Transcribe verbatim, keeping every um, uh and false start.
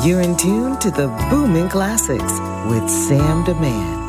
You're in tune to the booming classics with Sam DeMan.